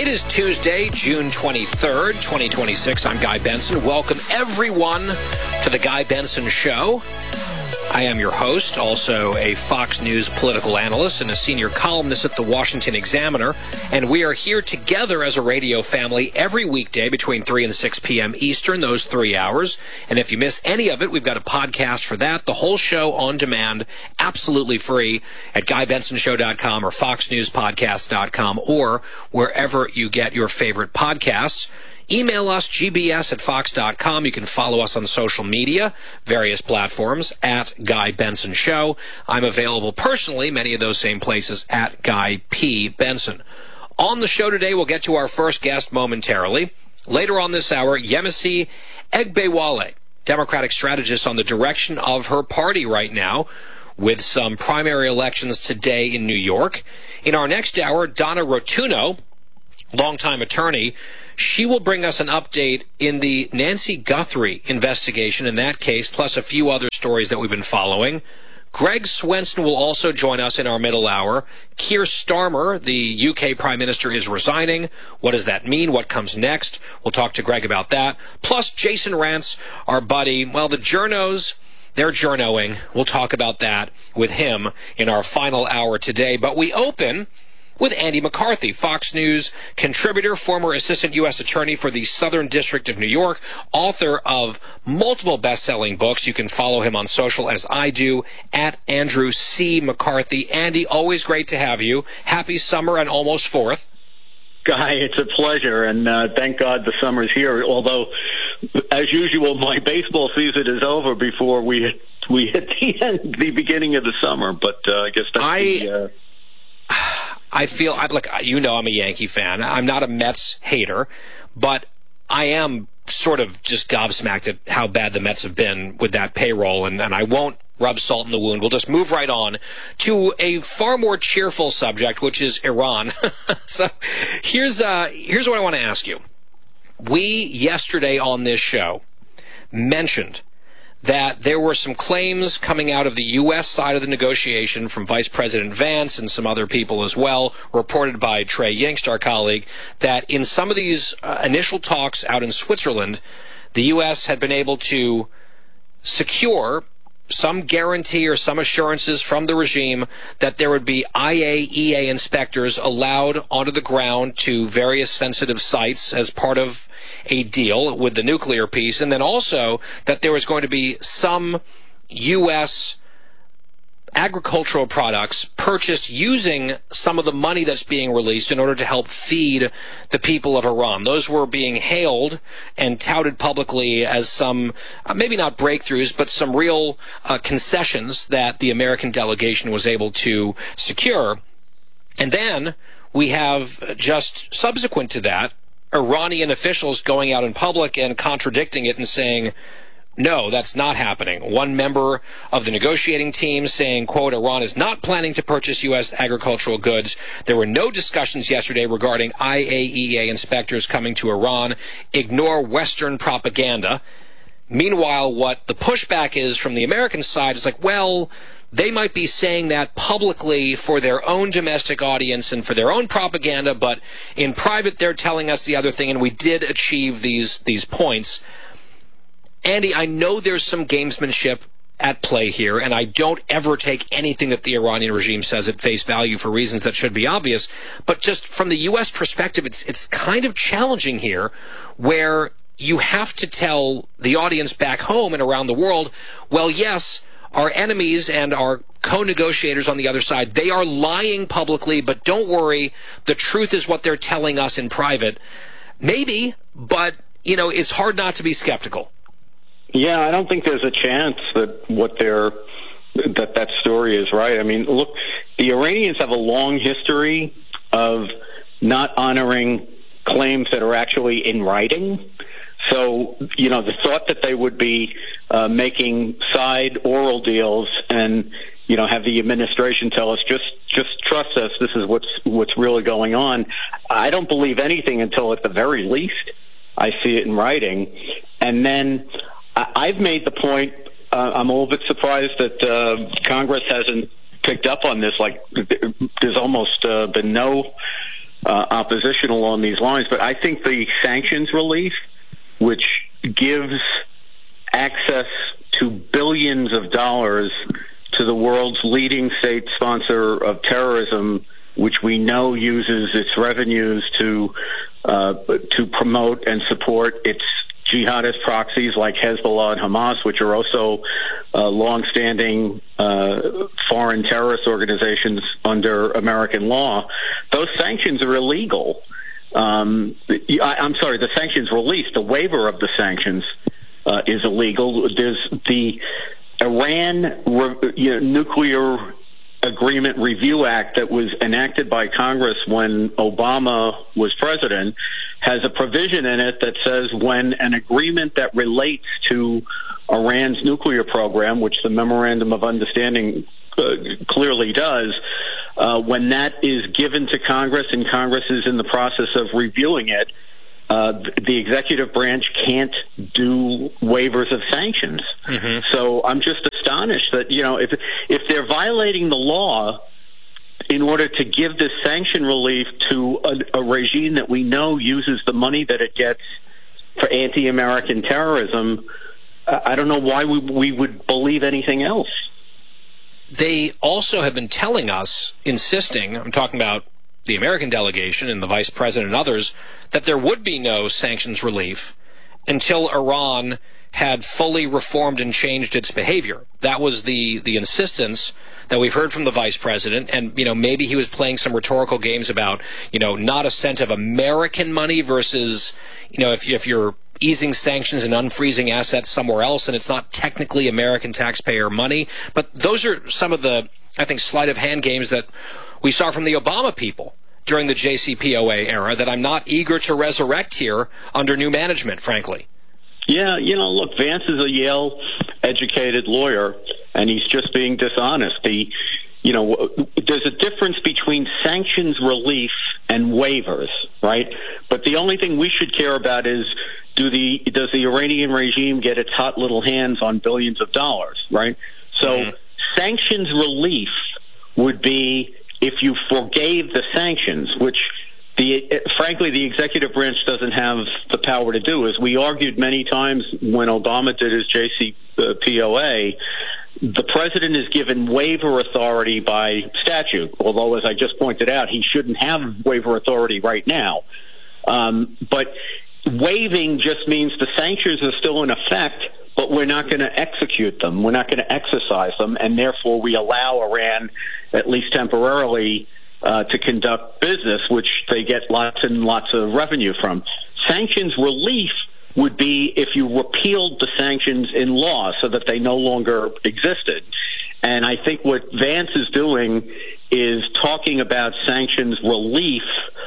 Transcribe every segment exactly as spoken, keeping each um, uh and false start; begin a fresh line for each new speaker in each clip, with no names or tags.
is Tuesday, June twenty-third, twenty twenty-six. I'm Guy Benson. Welcome, everyone, to the Guy Benson Show. I am your host, also a Fox News political analyst and a senior columnist at the Washington Examiner. And we are here together as a radio family every weekday between three and six p.m. Eastern, those three hours. And if you miss any of it, we've got a podcast for that. The whole show on demand, absolutely free at guy benson show dot com or fox news podcast dot com or wherever you get your favorite podcasts. Email us, g b s at fox dot com. You can follow us on social media, various platforms, at Guy Benson Show. I'm available personally, many of those same places, at Guy P. Benson. On the show today, we'll get to our first guest momentarily. Later on this hour, Yemisi Egbewale, Democratic strategist on the direction of her party right now, with some primary elections today in New York. In our next hour, Donna Rotunno, longtime attorney, she will bring us an update in the Nancy Guthrie investigation in that case, plus a few other stories that we've been following. Greg Swenson will also join us in our middle hour. Keir Starmer, the U K Prime Minister, is resigning. What does that mean? What comes next? We'll talk to Greg about that. Plus, Jason Rantz, our buddy, well, the journos, they're journoing. We'll talk about that with him in our final hour today. But we open with Andy McCarthy, Fox News contributor, former assistant U S attorney for the Southern District of New York, author of multiple best-selling books. You can follow him on social, as I do, at Andrew C. McCarthy. Andy, always great to have you. Happy summer and almost fourth.
Guy, it's a pleasure, and uh, thank God the summer's here, although, as usual, my baseball season is over before we we hit the end, the beginning of the summer, but uh, I guess that's
I...
the... Uh,
I feel, I, look, you know I'm a Yankee fan. I'm not a Mets hater, but I am sort of just gobsmacked at how bad the Mets have been with that payroll, and, and I won't rub salt in the wound. We'll just move right on to a far more cheerful subject, which is Iran. So here's, uh, here's what I want to ask you. We, yesterday on this show, mentioned that there were some claims coming out of the U S side of the negotiation from Vice President Vance and some other people as well, reported by Trey Yingst, our colleague, that in some of these uh, initial talks out in Switzerland, the U S had been able to secure some guarantee or some assurances from the regime that there would be I A E A inspectors allowed onto the ground to various sensitive sites as part of a deal with the nuclear piece, and then also that there was going to be some U S agricultural products purchased using some of the money that's being released in order to help feed the people of Iran. Those were being hailed and touted publicly as some, uh, maybe not breakthroughs, but some real uh, concessions that the American delegation was able to secure. And then we have, just subsequent to that, Iranian officials going out in public and contradicting it and saying, no, that's not happening. One member of the negotiating team saying, quote, Iran is not planning to purchase U S agricultural goods. There were no discussions yesterday regarding I A E A inspectors coming to Iran. Ignore Western propaganda. Meanwhile, what the pushback is from the American side is like, well, they might be saying that publicly for their own domestic audience and for their own propaganda, but in private they're telling us the other thing, and we did achieve these these points. Andy, I know there's some gamesmanship at play here, and I don't ever take anything that the Iranian regime says at face value for reasons that should be obvious, but just from the U S perspective, it's it's kind of challenging here, where you have to tell the audience back home and around the world, well, yes, our enemies and our co-negotiators on the other side, they are lying publicly, but don't worry, the truth is what they're telling us in private. Maybe, but, you know, it's hard not to be skeptical.
Yeah, I don't think there's a chance that what they're that that story is right. I mean, look, the Iranians have a long history of not honoring claims that are actually in writing. So, you know, the thought that they would be uh, making side oral deals and, you know, have the administration tell us, just just trust us, this is what's what's really going on. I don't believe anything until, at the very least, I see it in writing. And then I've made the point, uh, I'm a little bit surprised that uh, Congress hasn't picked up on this. Like, there's almost uh, been no uh, opposition along these lines. But I think the sanctions relief, which gives access to billions of dollars to the world's leading state sponsor of terrorism, which we know uses its revenues to uh, to promote and support its jihadist proxies like Hezbollah and Hamas, which are also uh, longstanding uh, foreign terrorist organizations under American law. Those sanctions are illegal. Um, I, I'm sorry, the sanctions relief, the waiver of the sanctions uh, is illegal. There's the Iran you know, nuclear Agreement Review Act that was enacted by Congress when Obama was president has a provision in it that says when an agreement that relates to Iran's nuclear program, which the Memorandum of Understanding uh, clearly does, uh, when that is given to Congress and Congress is in the process of reviewing it, Uh, the executive branch can't do waivers of sanctions. Mm-hmm. So I'm just astonished that, you know, if if they're violating the law in order to give this sanction relief to a, a regime that we know uses the money that it gets for anti-American terrorism, I don't know why we, we would believe anything else.
They also have been telling us, insisting, I'm talking about the American delegation and the vice president and others, that there would be no sanctions relief until Iran had fully reformed and changed its behavior. That was the the insistence that we've heard from the vice president, and you know maybe he was playing some rhetorical games about you know not a cent of American money versus you know if if you're easing sanctions and unfreezing assets somewhere else, and it's not technically American taxpayer money. But those are some of the I think sleight of hand games that we saw from the Obama people during the J C P O A era that I'm not eager to resurrect here under new management, frankly.
Yeah, you know, look, Vance is a Yale-educated lawyer, and he's just being dishonest. He, you know, there's a difference between sanctions relief and waivers, right? But the only thing we should care about is do the does the Iranian regime get its hot little hands on billions of dollars, right? So mm-hmm. sanctions relief would be if you forgave the sanctions, which, the frankly, the executive branch doesn't have the power to do. As we argued many times when Obama did his J C P O A, the president is given waiver authority by statute, although, as I just pointed out, he shouldn't have waiver authority right now. Um, but waiving just means the sanctions are still in effect, but we're not going to execute them. We're not going to exercise them, and therefore we allow Iran, at least temporarily, uh, to conduct business, which they get lots and lots of revenue from. Sanctions relief would be if you repealed the sanctions in law so that they no longer existed. And I think what Vance is doing is talking about sanctions relief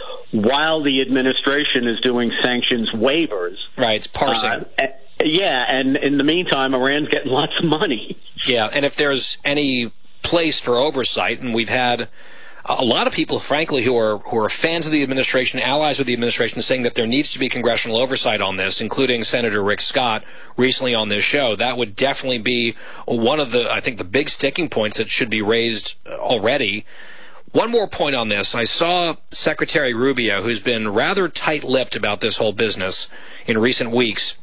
while the administration is doing sanctions waivers.
Right, it's parsing.
Uh, Yeah, and in the meantime, Iran's getting lots of money.
Yeah, and if there's any place for oversight, and we've had a lot of people, frankly, who are who are fans of the administration, allies with the administration, saying that there needs to be congressional oversight on this, including Senator Rick Scott recently on this show. That would definitely be one of the, I think, the big sticking points that should be raised already. One more point on this. I saw Secretary Rubio, who's been rather tight-lipped about this whole business in recent weeks.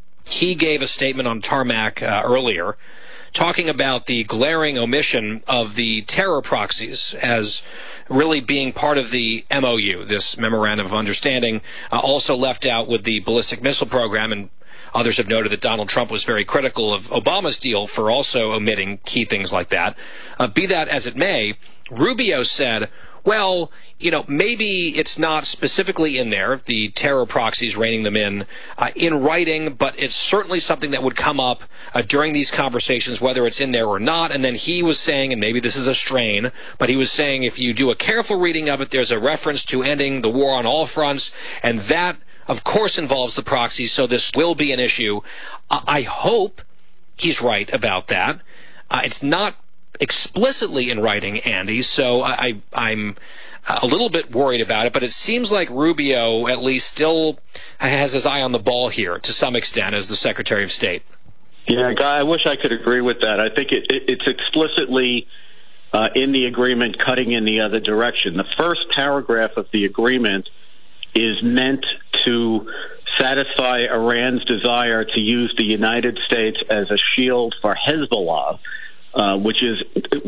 He gave a statement on tarmac uh, earlier talking about the glaring omission of the terror proxies as really being part of the M O U, this Memorandum of Understanding, uh, also left out with the ballistic missile program, and others have noted that Donald Trump was very critical of Obama's deal for also omitting key things like that. Uh, be that as it may, Rubio said, well, you know, maybe it's not specifically in there, the terror proxies, reining them in, uh, in writing, but it's certainly something that would come up uh, during these conversations, whether it's in there or not. And then he was saying, and maybe this is a strain, but he was saying if you do a careful reading of it, there's a reference to ending the war on all fronts, and that, of course, involves the proxies, so this will be an issue. Uh, I hope he's right about that. Uh, it's not explicitly in writing, Andy, so I, I'm a little bit worried about it, but it seems like Rubio at least still has his eye on the ball here to some extent as the Secretary of State.
Yeah, Guy, I wish I could agree with that. I think it, it, it's explicitly uh, in the agreement cutting in the other direction. The first paragraph of the agreement is meant to satisfy Iran's desire to use the United States as a shield for Hezbollah, uh, which is,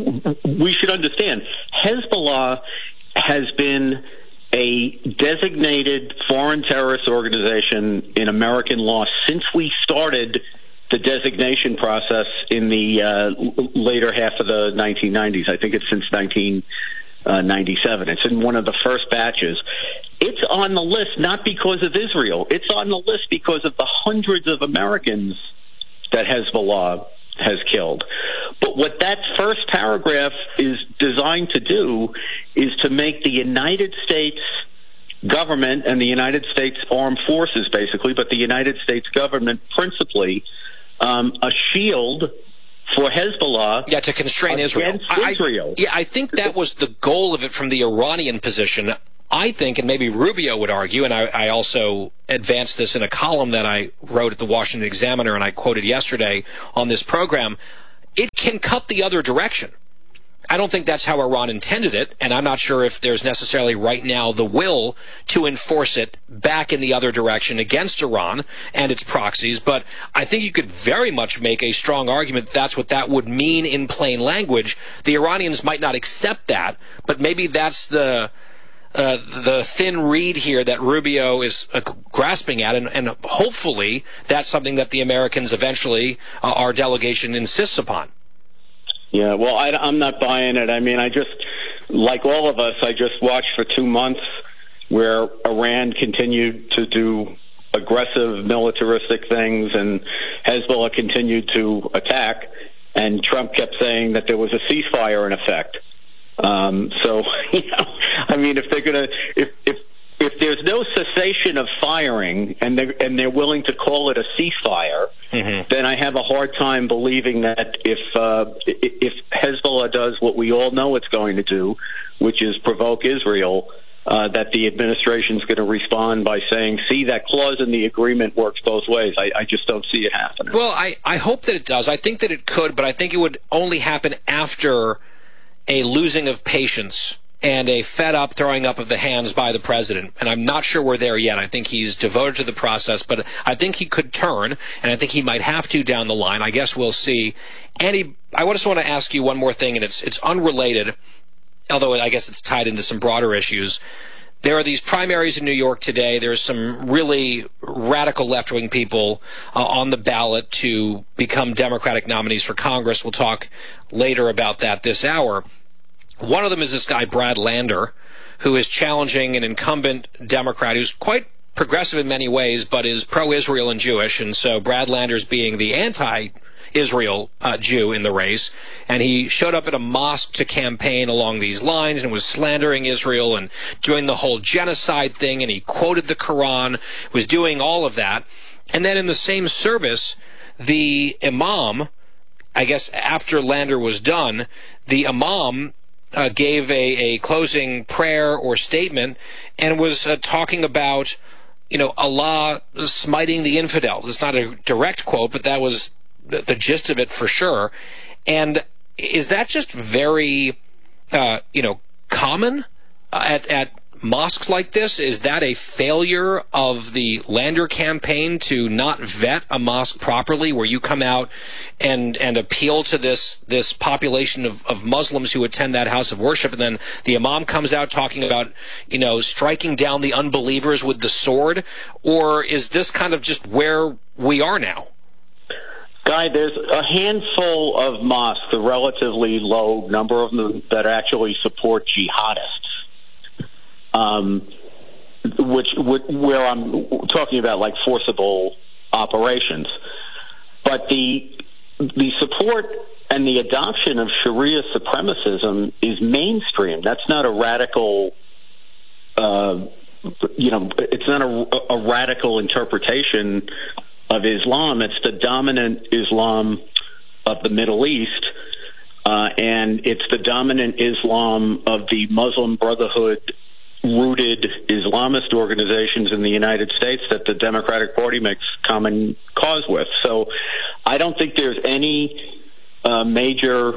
we should understand, Hezbollah has been a designated foreign terrorist organization in American law since we started the designation process in the uh, later half of the nineteen nineties. I think it's since nineteen ninety-seven. It's in one of the first batches. It's on the list not because of Israel. It's on the list because of the hundreds of Americans that Hezbollah has killed. But what that first paragraph is designed to do is to make the United States government and the United States Armed Forces, basically, but the United States government principally, um, a shield for Hezbollah.
Yeah, to constrain Israel. I,
Israel.
I, yeah, I think that was the goal of it from the Iranian position. I think, and maybe Rubio would argue, and I, I also advanced this in a column that I wrote at the Washington Examiner and I quoted yesterday on this program, it can cut the other direction. I don't think that's how Iran intended it, and I'm not sure if there's necessarily right now the will to enforce it back in the other direction against Iran and its proxies, but I think you could very much make a strong argument that that's what that would mean in plain language. The Iranians might not accept that, but maybe that's the uh, the thin reed here that Rubio is uh, grasping at, and, and hopefully that's something that the Americans eventually, uh, our delegation, insists upon.
Yeah, well, I, I'm not buying it. I mean, I just, like all of us, I just watched for two months where Iran continued to do aggressive militaristic things and Hezbollah continued to attack, and Trump kept saying that there was a ceasefire in effect. Um, so, you know, I mean, if they're going to, if, if, if there's no cessation of firing and they're, and they're willing to call it a ceasefire, mm-hmm. then I have a hard time believing that if uh, if Hezbollah does what we all know it's going to do, which is provoke Israel, uh, that the administration's going to respond by saying, see, that clause in the agreement works both ways. I, I just don't see it happening.
Well, I, I hope that it does. I think that it could, but I think it would only happen after a losing of patience and a fed-up throwing up of the hands by the president. And I'm not sure we're there yet. I think he's devoted to the process, but I think he could turn, and I think he might have to down the line. I guess we'll see. Andy, I just want to ask you one more thing, and it's it's unrelated, although I guess it's tied into some broader issues. There are these primaries in New York today. There's some really radical left-wing people uh, on the ballot to become Democratic nominees for Congress. We'll talk later about that this hour. One of them is this guy, Brad Lander, who is challenging an incumbent Democrat who's quite progressive in many ways, but is pro-Israel and Jewish. And so Brad Lander's being the anti-Israel uh, Jew in the race. And he showed up at a mosque to campaign along these lines and was slandering Israel and doing the whole genocide thing. And he quoted the Quran, was doing all of that. And then in the same service, the imam, I guess after Lander was done, the imam Uh, gave a, a closing prayer or statement and was uh, talking about, you know, Allah smiting the infidels. It's not a direct quote, but that was the, the gist of it for sure. And is that just very, uh, you know, common at, at mosques like this? Is that a failure of the Lander campaign to not vet a mosque properly, where you come out and and appeal to this this population of, of Muslims who attend that house of worship, and then the imam comes out talking about, you know, striking down the unbelievers with the sword? Or is this kind of just where we are now?
Guy, there's a handful of mosques, a relatively low number of them, that actually support jihadists. Um, which, which where I'm talking about like forcible operations, but the the support and the adoption of Sharia supremacism is mainstream. That's not a radical, uh, you know, it's not a, a radical interpretation of Islam. It's the dominant Islam of the Middle East, uh, and it's the dominant Islam of the Muslim Brotherhood rooted Islamist organizations in the United States that the Democratic Party makes common cause with. So I don't think there's any uh, major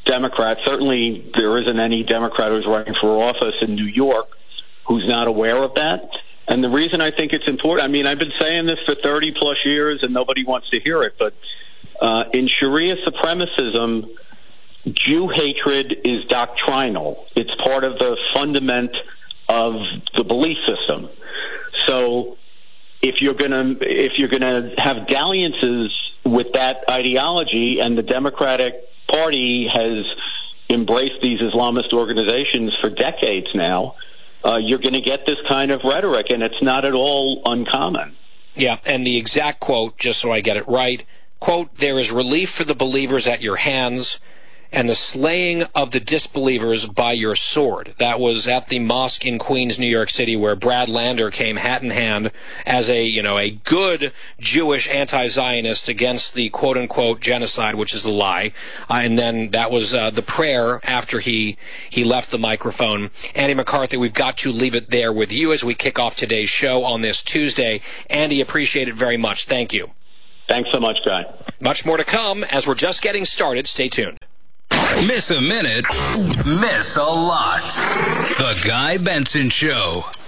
Democrats. Certainly, there isn't any Democrat who's running for office in New York who's not aware of that. And the reason I think it's important, I mean, I've been saying this for thirty plus years and nobody wants to hear it, but uh, in Sharia supremacism, Jew hatred is doctrinal. It's part of the fundament of the belief system. So if you're gonna if you're gonna have dalliances with that ideology, and the Democratic Party has embraced these Islamist organizations for decades now, uh, you're going to get this kind of rhetoric, and it's not at all uncommon.
Yeah, and the exact quote, just so I get it right, quote, "There is relief for the believers at your hands, and the slaying of the disbelievers by your sword." That was at the mosque in Queens, New York City, where Brad Lander came hat in hand as a, you know, a good Jewish anti-Zionist against the quote-unquote genocide, which is a lie. Uh, and then that was uh, the prayer after he he left the microphone. Andy McCarthy, we've got to leave it there with you as we kick off today's show on this Tuesday. Andy, appreciate it very much. Thank you.
Thanks so much, Guy.
Much more to come as we're just getting started. Stay tuned.
Miss a minute, miss a lot. The Guy Benson Show.